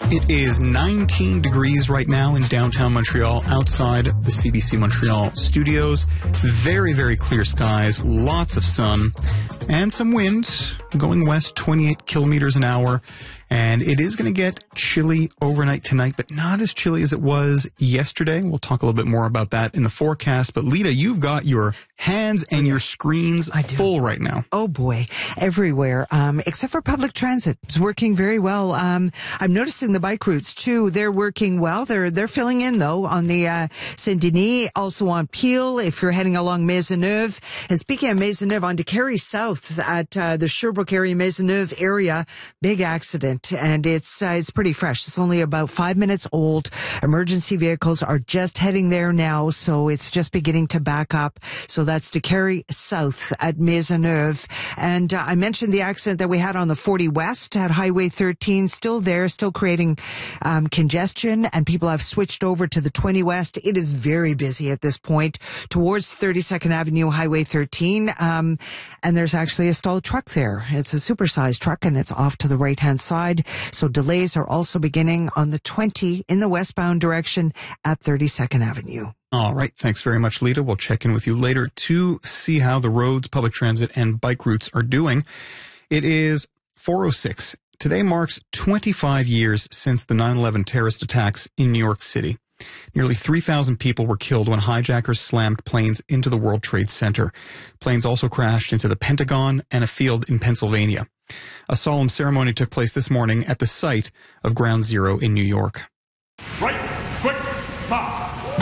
It is 19 degrees right now in downtown Montreal, outside the CBC Montreal studios. Very, very clear skies, lots of sun, and some wind going west, 28 kilometers an hour. And it is going to get chilly overnight tonight, but not as chilly as it was yesterday. We'll talk a little bit more about that in the forecast. But Lita, you've got your hands and your screens full right now. Oh boy, everywhere, except for public transit. It's working very well. I'm noticing the bike routes too. They're working well. They're filling in though on the Saint-Denis, also on Peel if you're heading along Maisonneuve. And speaking of Maisonneuve, on to Carey South at the Sherbrooke area, Maisonneuve area, big accident. And it's pretty fresh. It's only about 5 minutes old. Emergency vehicles are just heading there now, so it's just beginning to back up. So that's to Carey South at Maisonneuve. And I mentioned the accident that we had on the 40 West at Highway 13, still there, still creating congestion, and people have switched over to the 20 West. It is very busy at this point towards 32nd Avenue, Highway 13. And there's actually a stalled truck there. It's a supersized truck, and it's off to the right-hand side. So delays are also beginning on the 20 in the westbound direction at 32nd Avenue. All right. Thanks very much, Lita. We'll check in with you later to see how the roads, public transit, and bike routes are doing. It is 4:06. Today marks 25 years since the 9/11 terrorist attacks in New York City. Nearly 3,000 people were killed when hijackers slammed planes into the World Trade Center. Planes also crashed into the Pentagon and a field in Pennsylvania. A solemn ceremony took place this morning at the site of Ground Zero in New York. Right, quick, pop.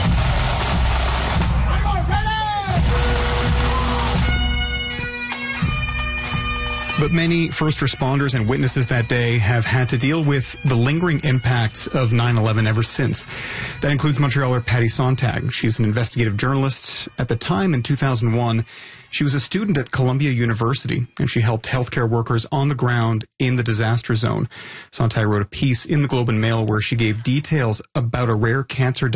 But many first responders and witnesses that day have had to deal with the lingering impacts of 9/11 ever since. That includes Montrealer Patty Sontag. She's an investigative journalist. At the time, in 2001, she was a student at Columbia University, and she helped healthcare workers on the ground in the disaster zone. Sontag wrote a piece in the Globe and Mail where she gave details about a rare cancer